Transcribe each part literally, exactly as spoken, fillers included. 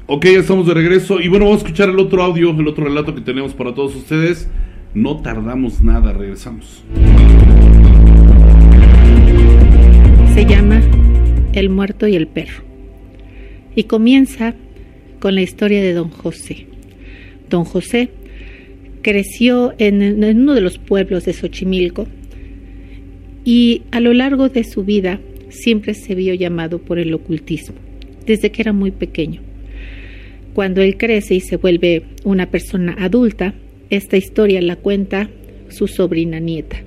Ok, ya estamos de regreso y bueno, vamos a escuchar el otro audio, el otro relato que tenemos para todos ustedes. No tardamos nada, regresamos. Se llama El muerto y el perro y comienza con la historia de don José. Don José creció en, en uno de los pueblos de Xochimilco y a lo largo de su vida siempre se vio llamado por el ocultismo, desde que era muy pequeño. Cuando él crece y se vuelve una persona adulta, esta historia la cuenta su sobrina nieta.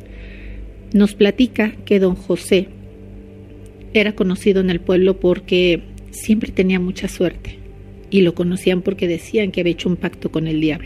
Nos platica que don José era conocido en el pueblo porque siempre tenía mucha suerte y lo conocían porque decían que había hecho un pacto con el diablo.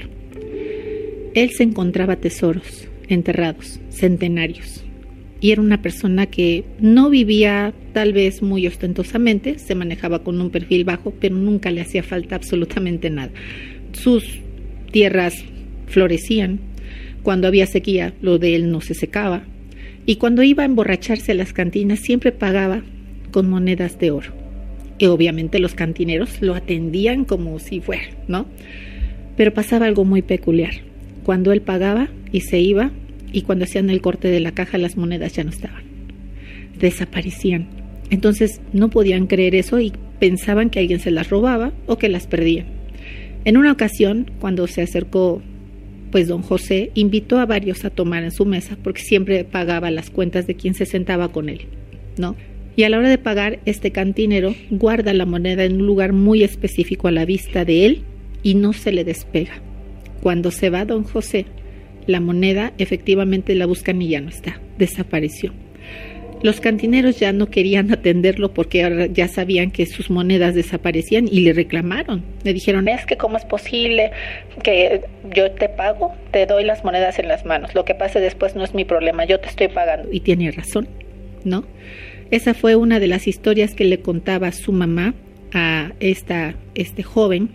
Él se encontraba tesoros enterrados, centenarios, y era una persona que no vivía tal vez muy ostentosamente, se manejaba con un perfil bajo, pero nunca le hacía falta absolutamente nada. Sus tierras florecían, cuando había sequía lo de él no se secaba, y cuando iba a emborracharse a las cantinas siempre pagaba con monedas de oro. Y obviamente los cantineros lo atendían como si fuera, ¿no? Pero pasaba algo muy peculiar. Cuando él pagaba y se iba, y cuando hacían el corte de la caja, las monedas ya no estaban. Desaparecían. Entonces no podían creer eso y pensaban que alguien se las robaba o que las perdía. En una ocasión, cuando se acercó, pues don José invitó a varios a tomar en su mesa, porque siempre pagaba las cuentas de quien se sentaba con él, ¿no? Y a la hora de pagar, este cantinero guarda la moneda en un lugar muy específico a la vista de él y no se le despega. Cuando se va don José, la moneda efectivamente la buscan y ya no está, desapareció. Los cantineros ya no querían atenderlo porque ahora ya sabían que sus monedas desaparecían y le reclamaron. Le dijeron, es que cómo es posible que yo te pago, te doy las monedas en las manos, lo que pase después no es mi problema, yo te estoy pagando. Y tiene razón, ¿no? Esa fue una de las historias que le contaba su mamá a esta, este joven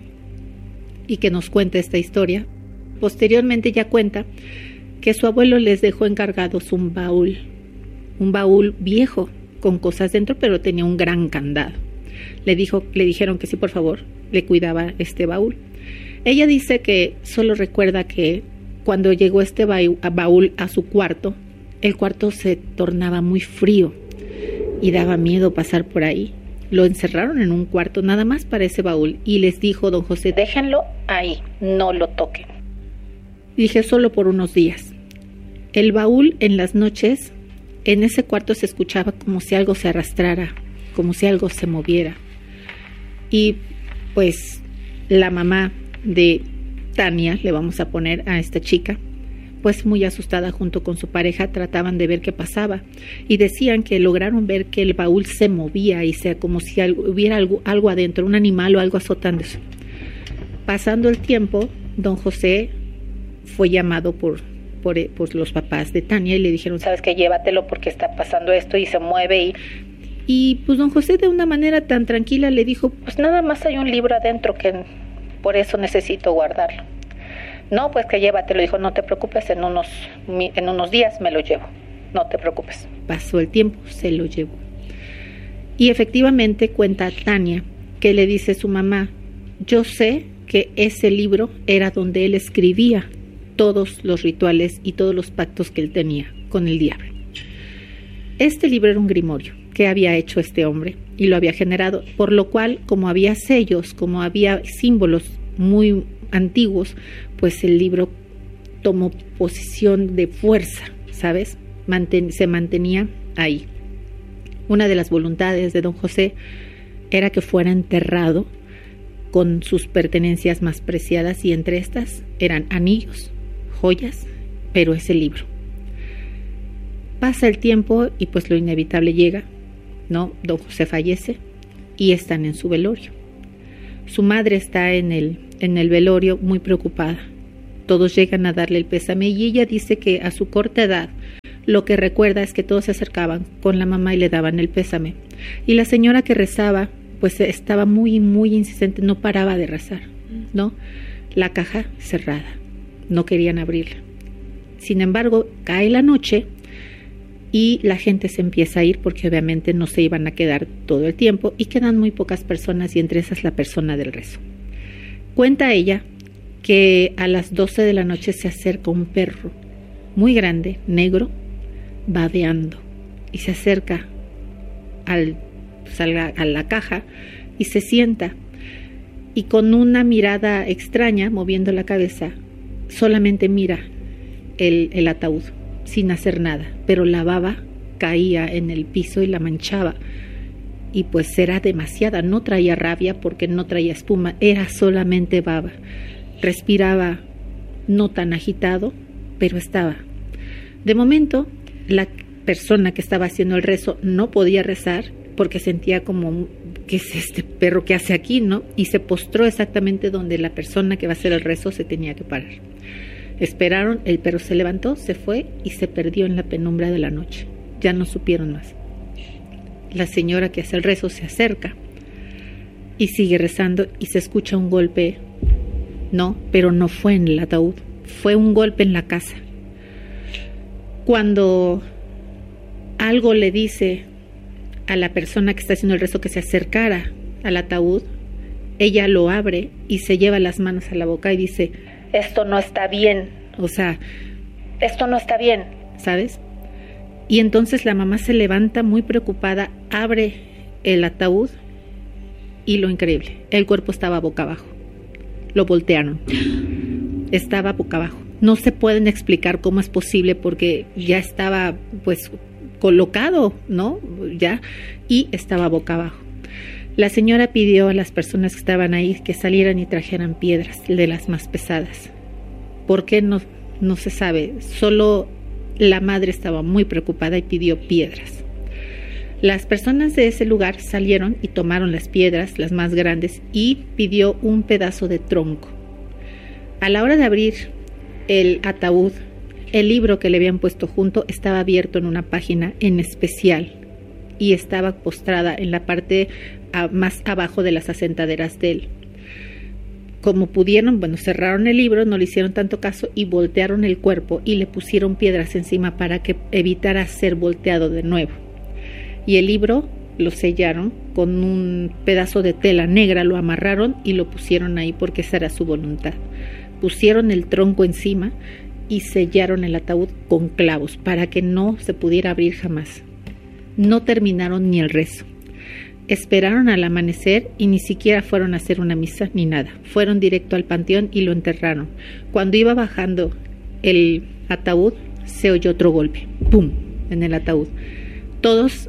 y que nos cuenta esta historia. Posteriormente ya cuenta que su abuelo les dejó encargados un baúl, un baúl viejo con cosas dentro, pero tenía un gran candado. Le dijo, le dijeron que sí, por favor, le cuidaba este baúl. Ella dice que solo recuerda que cuando llegó este baúl a su cuarto, el cuarto se tornaba muy frío y daba miedo pasar por ahí. Lo encerraron en un cuarto nada más para ese baúl y les dijo don José, déjenlo ahí, no lo toquen. Dije, solo por unos días. El baúl en las noches, en ese cuarto se escuchaba como si algo se arrastrara, como si algo se moviera. Y pues la mamá de Tania, le vamos a poner a esta chica, pues muy asustada junto con su pareja trataban de ver qué pasaba y decían que lograron ver que el baúl se movía y sea como si algo, hubiera algo, algo adentro, un animal o algo azotándose. Pasando el tiempo, don José fue llamado por, por, por los papás de Tania y le dijeron, sabes que llévatelo porque está pasando esto y se mueve y, y pues don José de una manera tan tranquila le dijo, pues nada más hay un libro adentro que por eso necesito guardarlo. No, pues que llévatelo. Dijo, no te preocupes, en unos, en unos días me lo llevo, no te preocupes. Pasó el tiempo, se lo llevó. Y efectivamente cuenta Tania que le dice su mamá, yo sé que ese libro era donde él escribía todos los rituales y todos los pactos que él tenía con el diablo. Este libro era un grimorio que había hecho este hombre y lo había generado, por lo cual, como había sellos, como había símbolos muy antiguos, pues el libro tomó posición de fuerza, ¿sabes? Manten- se mantenía ahí. Una de las voluntades de don José era que fuera enterrado con sus pertenencias más preciadas y entre estas eran anillos, joyas, pero ese libro. Pasa el tiempo y pues lo inevitable llega, ¿no? Don José fallece y están en su velorio. Su madre está en el, en el velorio muy preocupada. Todos llegan a darle el pésame y ella dice que a su corta edad lo que recuerda es que todos se acercaban con la mamá y le daban el pésame. Y la señora que rezaba pues estaba muy, muy insistente, no paraba de rezar, ¿no? La caja cerrada, no querían abrirla. Sin embargo, cae la noche y la gente se empieza a ir porque obviamente no se iban a quedar todo el tiempo y quedan muy pocas personas y entre esas la persona del rezo. Cuenta ella que a las doce de la noche se acerca un perro muy grande, negro, babeando y se acerca al, pues a, la, a la caja y se sienta y con una mirada extraña, moviendo la cabeza, solamente mira el, el ataúd sin hacer nada, pero la baba caía en el piso y la manchaba y pues era demasiada, no traía rabia porque no traía espuma, era solamente baba. Respiraba no tan agitado, pero estaba. De momento, la persona que estaba haciendo el rezo no podía rezar porque sentía como, ¿qué es este perro que hace aquí?, ¿no? Y se postró exactamente donde la persona que va a hacer el rezo se tenía que parar. Esperaron, el perro se levantó, se fue y se perdió en la penumbra de la noche. Ya no supieron más. La señora que hace el rezo se acerca y sigue rezando y se escucha un golpe. No, pero no fue en el ataúd, fue un golpe en la casa. Cuando algo le dice a la persona que está haciendo el rezo que se acercara al ataúd, ella lo abre y se lleva las manos a la boca y dice, esto no está bien, o sea, esto no está bien, ¿sabes? Y entonces la mamá se levanta muy preocupada, abre el ataúd y lo increíble, el cuerpo estaba boca abajo. Lo voltearon, estaba boca abajo. No se pueden explicar cómo es posible porque ya estaba pues colocado, ¿no? Ya, y estaba boca abajo. La señora pidió a las personas que estaban ahí que salieran y trajeran piedras de las más pesadas. ¿Por qué? No, no se sabe, solo la madre estaba muy preocupada y pidió piedras. Las personas de ese lugar salieron y tomaron las piedras, las más grandes, y pidió un pedazo de tronco. A la hora de abrir el ataúd, el libro que le habían puesto junto estaba abierto en una página en especial y estaba postrada en la parte a, más abajo de las asentaderas de él. Como pudieron, bueno, cerraron el libro, no le hicieron tanto caso y voltearon el cuerpo y le pusieron piedras encima para que evitara ser volteado de nuevo. Y el libro lo sellaron con un pedazo de tela negra, lo amarraron y lo pusieron ahí porque esa era su voluntad. Pusieron el tronco encima y sellaron el ataúd con clavos para que no se pudiera abrir jamás. No terminaron ni el rezo. Esperaron al amanecer y ni siquiera fueron a hacer una misa ni nada. Fueron directo al panteón y lo enterraron. Cuando iba bajando el ataúd, se oyó otro golpe. ¡Pum! En el ataúd. Todos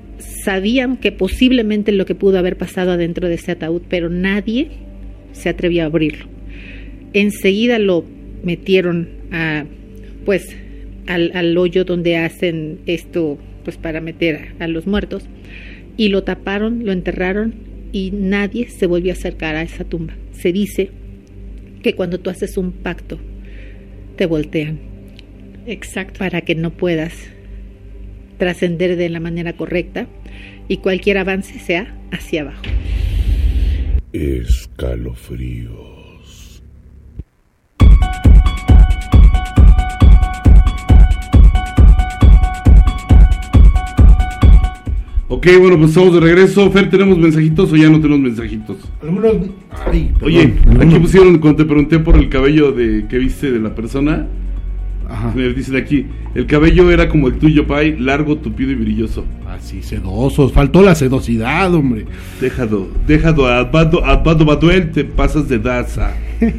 sabían que posiblemente lo que pudo haber pasado adentro de ese ataúd, pero nadie se atrevió a abrirlo. Enseguida lo metieron a, pues, al, al hoyo donde hacen esto, pues, para meter a los muertos, y lo taparon, lo enterraron y nadie se volvió a acercar a esa tumba. Se dice que cuando tú haces un pacto, te voltean. Exacto. Para que no puedas trascender de la manera correcta y cualquier avance sea hacia abajo. Escalofríos. Ok, bueno, pues estamos de regreso. Fer, ¿tenemos mensajitos o ya no tenemos mensajitos? Algunos... Ay, perdón, Oye, algunos... aquí pusieron, cuando te pregunté por el cabello de que viste de la persona, Ajá. me dicen aquí, el cabello era como el tuyo, Pai, largo, tupido y brilloso. Así, sedosos, faltó la sedosidad, hombre. Déjalo, déjalo, abado, abado, baduel, te pasas de daza.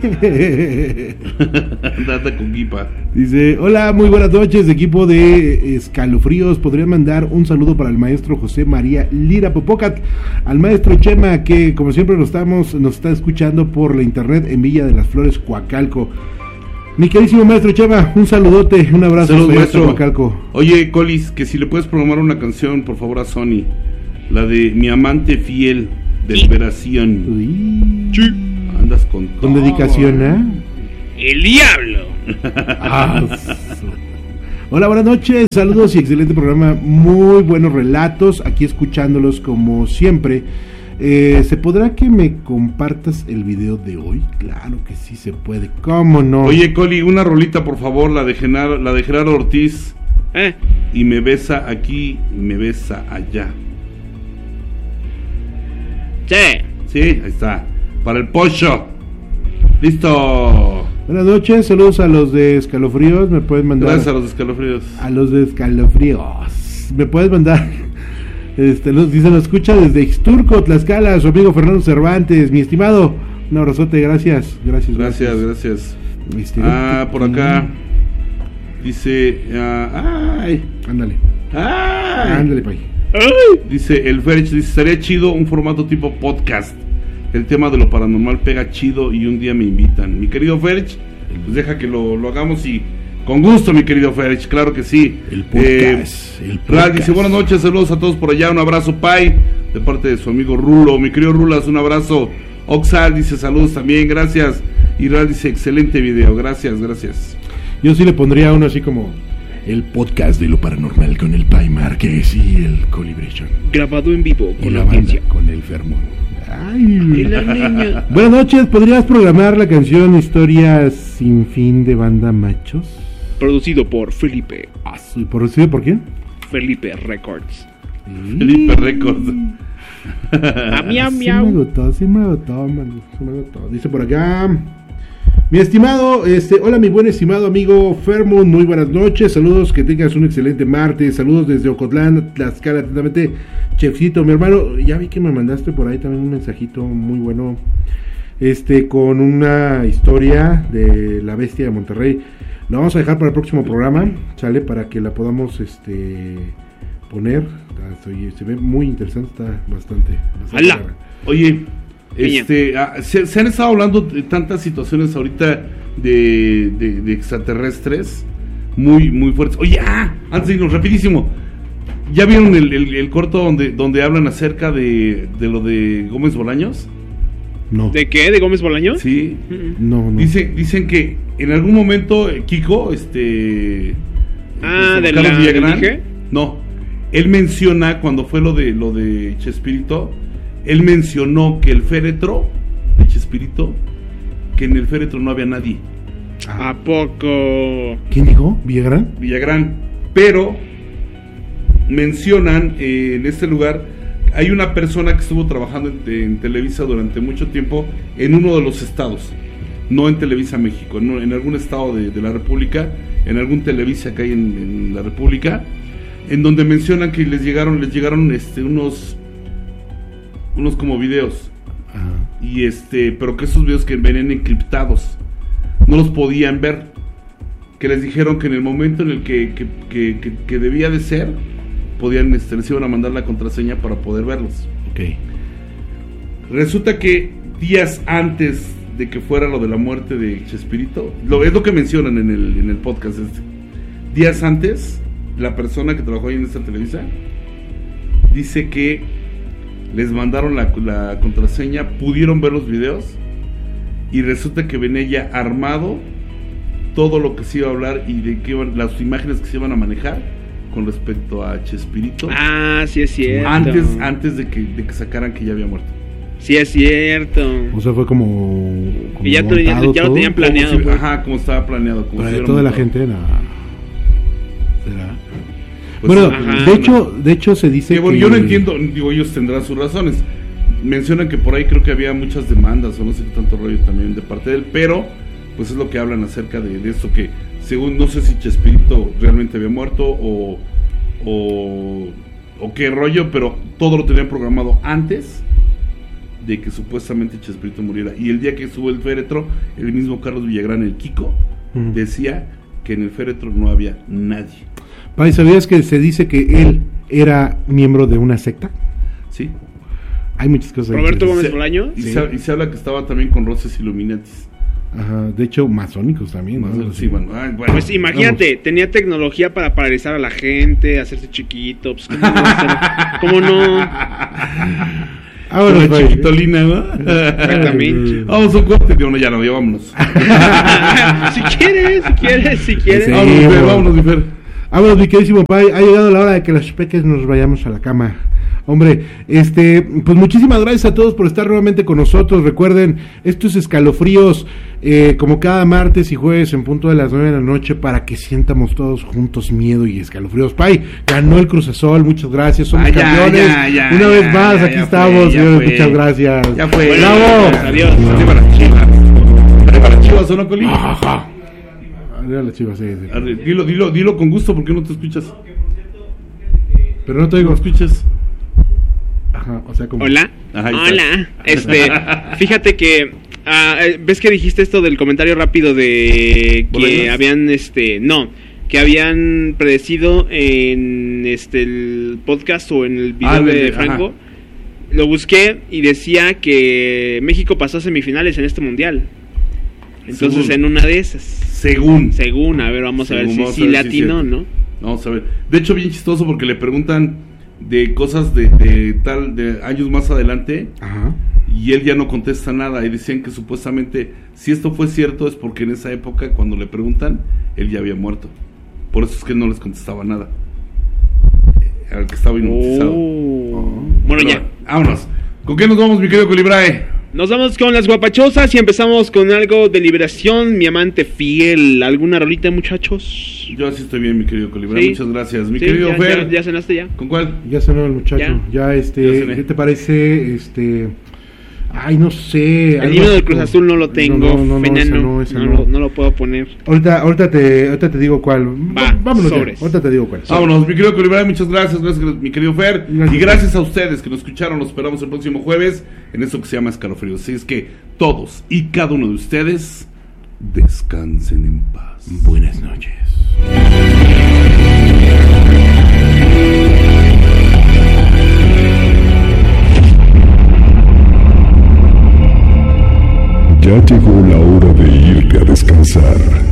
Data con guipa. Dice, hola, muy buenas noches, equipo de Escalofríos. ¿Podría mandar un saludo para el maestro José María Lira Popocat, al maestro Chema, que como siempre nos estamos, nos está escuchando por la internet en Villa de las Flores, Coacalco? Mi queridísimo maestro Chema, un saludote, un abrazo. Saludos, maestro Coacalco. Oye, Colis, que si le puedes programar una canción, por favor, a Sony, la de Mi Amante Fiel, de Liberación. Uy. Sí. Andas con Con todo. dedicación, ¿eh? El diablo. Ah, hola, buenas noches, saludos y excelente programa, muy buenos relatos, aquí escuchándolos como siempre. Eh, ¿Se podrá que me compartas el video de hoy? Claro que sí se puede, ¿cómo no? Oye, Coli, una rolita, por favor, la de Genaro, la de Gerardo Ortiz, Eh. Y me besa aquí, me besa allá. Sí. Sí, ahí está. Para el pollo. Listo. Buenas noches, saludos a los de Escalofríos. Me pueden mandar. Gracias a los escalofríos. A los de Escalofríos. Me puedes mandar. Este, nos dice, nos escucha desde Ixturco, Tlaxcala, su amigo Fernando Cervantes. Mi estimado, un abrazote, gracias. Gracias, gracias. Gracias, gracias. Este, ah, por acá. Dice. Uh, ay. Ándale. Ay. Ándale, pay. Ay. Dice el Ferch, dice, estaría chido un formato tipo podcast. El tema de lo paranormal pega chido y un día me invitan. Mi querido Ferch, pues deja que lo, lo hagamos y con gusto, mi querido Ferch, claro que sí. El podcast. Eh, el podcast. Ral dice, buenas noches, saludos a todos por allá, un abrazo, Pai, de parte de su amigo Rulo. Mi querido Rulas, un abrazo. Oxal dice, saludos también, gracias. Y Ral dice, excelente video, gracias, gracias. Yo sí le pondría uno así como el podcast de lo paranormal con el Pai Márquez y el Colibration. Grabado en vivo con y la la banda audiencia. con el Fermón. Ay. Y la niña. Buenas noches, ¿podrías programar la canción Historias sin fin de Banda Machos? Producido por Felipe. Ah, sí, ¿producido por quién? Felipe Records. Felipe Records. Ah, miau, Sí miau. me gustó, sí me gustó, man, sí me gustó. Dice por acá, mi estimado, este, hola mi buen estimado amigo Fermon, muy buenas noches, saludos, que tengas un excelente martes, saludos desde Ocotlán, Tlaxcala, atentamente, Chefcito, mi hermano, ya vi que me mandaste por ahí también un mensajito muy bueno, este, con una historia de la bestia de Monterrey. La vamos a dejar para el próximo programa, sale, para que la podamos, este, poner. Estoy, se ve muy interesante, está bastante, bastante ¡Hala! Oye, este, ah, se, se han estado hablando de tantas situaciones ahorita de, de, de extraterrestres muy, muy fuertes. Oye, ah, antes de irnos, rapidísimo. ¿Ya vieron el, el, el corto donde, donde hablan acerca de, de lo de Gómez Bolaños? No. ¿De qué? ¿De Gómez Bolaño? Sí. No, no. Dice, dicen que en algún momento eh, Kiko, este, Ah, este, de Carlos la Villagrán, dije. no, él menciona cuando fue lo de lo de Chespirito, él mencionó que el féretro de Chespirito, que en el féretro no había nadie, ¿A poco? ¿Quién dijo? ¿Villagrán? Villagrán, pero mencionan eh, en este lugar hay una persona que estuvo trabajando en, en Televisa durante mucho tiempo en uno de los estados, no en Televisa México, en, en algún estado de, de la República, en algún Televisa que hay en, en la República, en donde mencionan que les llegaron les llegaron este unos unos como videos. Ajá. Y este, pero que esos videos que venían encriptados no los podían ver, que les dijeron que en el momento en el que, que, que, que, que debía de ser, podían, este, les iban a mandar la contraseña para poder verlos. Ok. Resulta que días antes de que fuera lo de la muerte de Chespirito, lo, es lo que mencionan en el, en el podcast este, días antes, la persona que trabajó ahí en esta Televisa dice que les mandaron la, la contraseña, pudieron ver los videos y resulta que venía ya armado todo lo que se iba a hablar y de qué iban, las imágenes que se iban a manejar con respecto a Chespirito. Ah, sí es cierto. Antes, antes de que, de que sacaran que ya había muerto. Sí es cierto. O sea, fue como, como Que ya, te- ya, montado ya lo todo. tenían planeado. Como si- pues. ajá, como estaba planeado. Como Para si de hubiera toda la montado. gente, no. ¿Será? Pues, bueno, ajá. de hecho, de hecho se dice que, bueno, que yo no entiendo, digo, ellos tendrán sus razones. Mencionan que por ahí creo que había muchas demandas o no sé qué tanto rollo también de parte de él, pero pues es lo que hablan acerca de, de esto, que según, no sé si Chespirito realmente había muerto o, o, o qué rollo, pero todo lo tenían programado antes de que supuestamente Chespirito muriera. Y el día que subo el féretro, el mismo Carlos Villagrán, el Kiko, Ujú. decía que en el féretro no había nadie. Pai, ¿sabías que se dice que él era miembro de una secta? ¿Sí? Hay muchas cosas. Roberto interesantes. Gómez Se- Bolaño. Y, Sí. se, y se habla que estaba también con Roces Illuminatis. Ajá, de hecho, masónicos también. Más ¿no? o- sí, bueno, ay, bueno. Pues imagínate, tenía tecnología para paralizar a la gente, hacerse chiquito, pues cómo no, ¿cómo no? Ahora, Una Pai. chiquitolina, ¿no? Exactamente. Vamos a un corte, no, ya no, ya vámonos. Si quieres, si quieres, si quieres. Sí. Vámonos, Fer, bueno. vámonos, mi Fer. Vámonos, mi queridísimo Pai. Ha llegado la hora de que los peques nos vayamos a la cama. Hombre, este, pues muchísimas gracias a todos por estar nuevamente con nosotros. Recuerden, esto es Escalofríos, eh, como cada martes y jueves en punto de las nueve de la noche, para que sientamos todos juntos miedo y escalofríos. Pai, ganó el Cruz Azul, muchas gracias, somos Ah, ya, campeones. ya, ya, Una ya, vez ya, más, ya, aquí ya estamos, fue, ya señores, fue. muchas gracias. Ya fue. ¡Bravo! Adiós. Arriba las Chivas. Arriba las Chivas, ¿o no, Coli? Arriba las Chivas, sí, sí. Arri- Dilo, dilo, dilo con gusto, porque no te escuchas. Pero no te No digo, escuchas. ajá, o sea, como... Hola. Ajá, ahí está. Hola. Este, fíjate que ah, eh, ves que dijiste esto del comentario rápido de que ¿Boleros? habían este, no, que habían predecido en este el podcast o en el video Ah, de de- Franco. ajá. Lo busqué y decía que México pasó a semifinales en este mundial. Entonces, Según. en una de esas, Según. según, a ver, vamos a ver Según, si, vamos si a ver le si atinó, es cierto. ¿no? Vamos a ver. De hecho, bien chistoso porque le preguntan de cosas de, de tal, de años más adelante, Ajá. y él ya no contesta nada. Y decían que supuestamente, si esto fue cierto, es porque en esa época, cuando le preguntan, él ya había muerto. Por eso es que no les contestaba nada. Eh, Al que estaba hipnotizado. Oh. Bueno, Pero, ya. vámonos. ¿Con qué nos vamos, mi querido Colibrae? Nos vamos con las guapachosas y empezamos con algo de Liberación, mi amante fiel. ¿Alguna rolita, muchachos? Yo así estoy bien, mi querido Colibrae. Sí. Muchas gracias. Mi Sí, querido ya, Fer. ya, ya cenaste ya. ¿Con cuál? Ya cenó el muchacho, Ya. ya, este, Ya cené. ¿qué te parece? Este, ay, no sé. El algo himno del así Cruz como- Azul no lo tengo. No, no, no, pena, esa no, no, esa no no. lo, no lo puedo poner. Ahorita, ahorita te, ahorita te digo cuál. Va, Vámonos ya. sobres. Ahorita te digo cuál. Vámonos, mi querido Colibrae, muchas gracias, gracias mi querido Fer, Gracias. y gracias a ustedes que nos escucharon. Los esperamos el próximo jueves en esto que se llama Escalofríos. Así es que todos y cada uno de ustedes descansen en paz. Buenas noches. Ya llegó la hora de irte a descansar.